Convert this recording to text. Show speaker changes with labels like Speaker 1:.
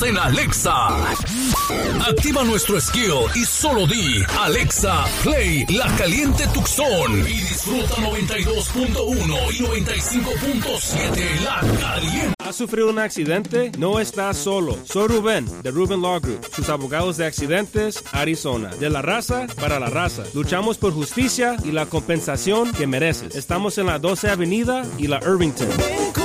Speaker 1: En Alexa. Activa nuestro skill y solo di Alexa, play La Caliente Tucson y disfruta 92.1 y 95.7 La Caliente.
Speaker 2: ¿Has sufrido un accidente? No estás solo. Soy Rubén, de Rubén Law Group, sus abogados de accidentes, Arizona. De la raza para la raza. Luchamos por justicia y la compensación que mereces. Estamos en la 12 Avenida y la Irvington.